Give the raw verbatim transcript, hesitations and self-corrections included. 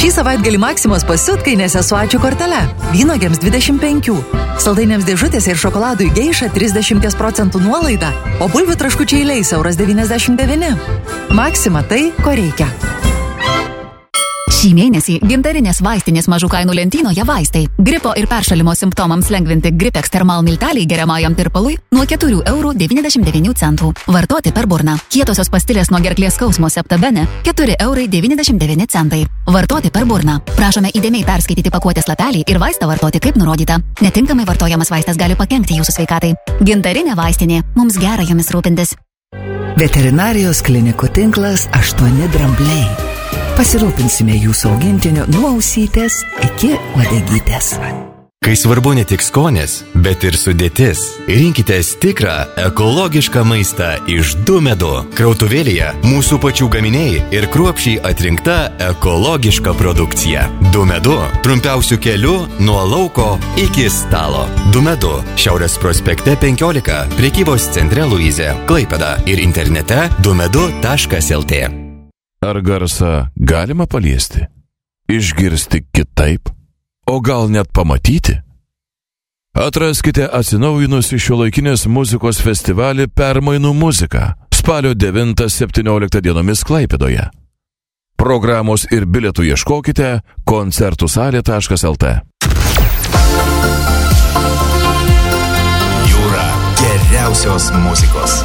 Šį savaitgalį Maksimos pasiutkainėse su ačiū kortele. Vynuogėms dvidešimt penki, saldainiams dėžutėse ir šokoladui Geiša trisdešimt procentų nuolaida, o bulvių traškučiai Leis euras devyniasdešimt devyni. Maksima tai, ko reikia. Šį mėnesį gintarinės vaistinės mažų kainų lentynoje vaistai. Gripo ir peršalimo simptomams lengvinti Gripex Thermal milteliai geriamajam tirpalui nuo keturių eurų devyniasdešimt devynių centų. Vartoti per burną. Kietosios pastilės nuo gerklės skausmo Septabene keturi eurai devyniasdešimt devyni centai. Vartoti per burną. Prašome įdėmiai perskaityti pakuotės lapelį ir vaistą vartoti kaip nurodyta. Netinkamai vartojamas vaistas gali pakenkti jūsų sveikatai. Gintarinė vaistinė. Mums gera jomis rūpintis. Veterinarijos klinikų tinklas aštuoni drambliai. Pasirūpinsime jūsų augintiniu nuo ausytės iki uodegytės. Kai svarbu ne tik skonis, bet ir sudėtis. Rinkitės tikrą ekologišką maistą iš Dumedu. Krautuvėlėje mūsų pačių gaminiai ir kruopščiai atrinkta ekologiška produkcija. Dumedu – trumpiausių kelių nuo lauko iki stalo. Dumedu – Šiaurės prospekte penkiolika, prekybos centre Luizė, Klaipėda ir internete dumedu taškas lt. Ar garsą galima paliesti? Išgirsti kitaip? O gal net pamatyti? Atraskite atsinaujinusi šiuolaikinės muzikos festivalį Permainų muzika spalio devintą septynioliktą dienomis Klaipėdoje. Programos ir bilietų ieškokite koncertų salė taškas lt. Jūra geriausios muzikos.